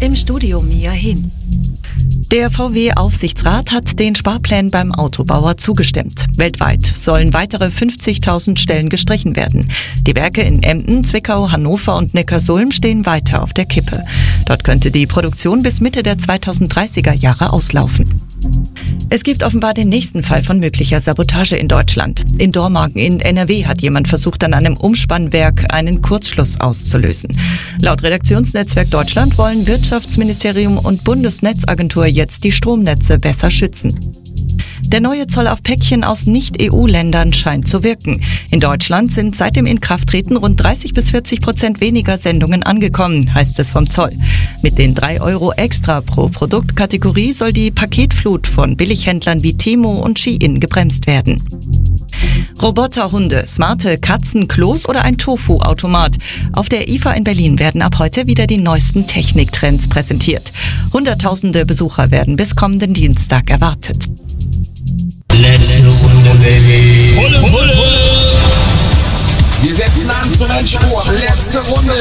Im Studio Mia Hin. Der VW-Aufsichtsrat hat den Sparplänen beim Autobauer zugestimmt. Weltweit sollen weitere 50.000 Stellen gestrichen werden. Die Werke in Emden, Zwickau, Hannover und Neckarsulm stehen weiter auf der Kippe. Dort könnte die Produktion bis Mitte der 2030er Jahre auslaufen. Es gibt offenbar den nächsten Fall von möglicher Sabotage in Deutschland. In Dormagen in NRW hat jemand versucht, an einem Umspannwerk einen Kurzschluss auszulösen. Laut Redaktionsnetzwerk Deutschland wollen Wirtschaftsministerium und Bundesnetzagentur jetzt die Stromnetze besser schützen. Der neue Zoll auf Päckchen aus Nicht-EU-Ländern scheint zu wirken. In Deutschland sind seit dem Inkrafttreten rund 30-40% weniger Sendungen angekommen, heißt es vom Zoll. Mit den 3 Euro extra pro Produktkategorie soll die Paketflut von Billighändlern wie Temu und Shein gebremst werden. Roboterhunde, smarte Katzenklos oder ein Tofu-Automat. Auf der IFA in Berlin werden ab heute wieder die neuesten Techniktrends präsentiert. Hunderttausende Besucher werden bis kommenden Dienstag erwartet. Letzte Runde, Baby. Pulle. Wir setzen an zum Endspurt. Letzte Runde.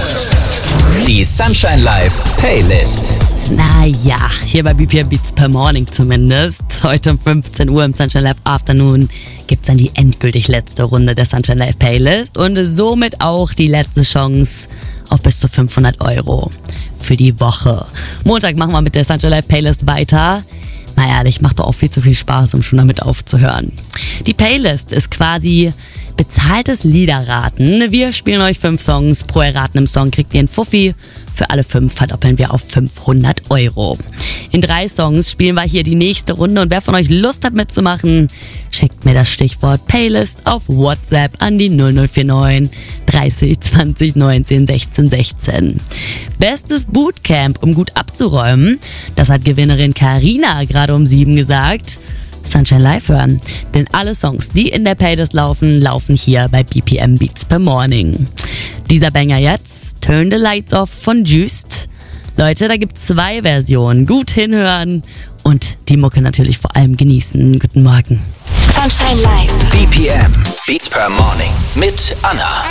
Die Sunshine Live Playlist. Naja, hier bei BPM Beats per Morning zumindest. Heute um 15 Uhr im Sunshine Live Afternoon gibt's dann die endgültig letzte Runde der Sunshine Live Playlist und somit auch die letzte Chance auf bis zu 500 Euro für die Woche. Montag machen wir mit der Sunshine Live Playlist weiter. Mal ehrlich, macht doch auch viel zu viel Spaß, um schon damit aufzuhören. Die Playlist ist quasi bezahltes Liederraten. Wir spielen euch 5 Songs. Pro erratenem Song kriegt ihr einen Fuffi. Für alle 5 verdoppeln wir auf 500 Euro. In 3 Songs spielen wir hier die nächste Runde und wer von euch Lust hat mitzumachen, schickt mir das Stichwort Playlist auf WhatsApp an die 0049 30 20 19 16 16. Bestes Bootcamp, um gut abzuräumen, das hat Gewinnerin Carina gerade um 7 gesagt. Sunshine Live hören, denn alle Songs, die in der Playlist laufen, laufen hier bei BPM Beats per Morning. Dieser Banger jetzt, Turn the Lights Off von Juiced. Leute, da gibt's 2 Versionen. Gut hinhören und die Mucke natürlich vor allem genießen. Guten Morgen. Sunshine Live. BPM Beats per Morning mit Anna.